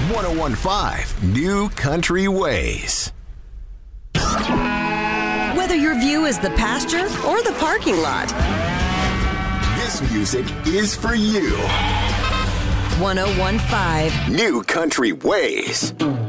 1015 New Country Ways. Whether your view is the pasture or the parking lot, This music is for you. 1015 New Country Ways.